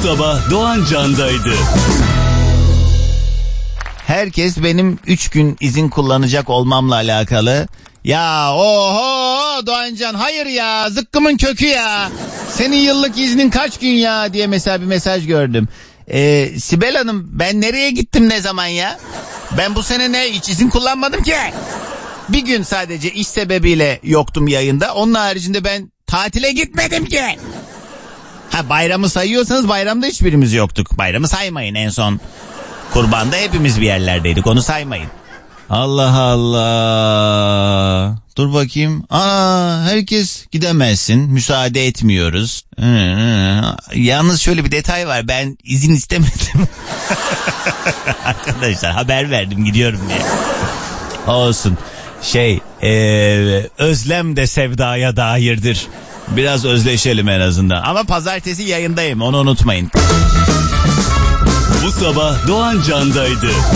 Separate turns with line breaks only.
sabah Doğan Can'daydı.
Herkes benim 3 gün izin kullanacak olmamla alakalı. Ya oho Doğancan, hayır ya, zıkkımın kökü ya. Senin yıllık iznin kaç gün ya diye mesela bir mesaj gördüm. Sibel Hanım, ben nereye gittim ne zaman ya? Ben bu sene hiç izin kullanmadım ki. Bir gün sadece iş sebebiyle yoktum yayında. Onun haricinde ben tatile gitmedim ki. Ha, bayramı sayıyorsanız bayramda hiçbirimiz yoktuk. Bayramı saymayın, en son Kurban'da hepimiz bir yerlerdeydik, onu saymayın. Allah Allah. Dur bakayım. Herkes gidemezsin. Müsaade etmiyoruz. Yalnız şöyle bir detay var. Ben izin istemedim. Arkadaşlar haber verdim gidiyorum diye. Olsun. Özlem de sevdaya dairdir. Biraz özleşelim en azından. Ama pazartesi yayındayım, onu unutmayın.
Bu sabah Doğan Can'daydı.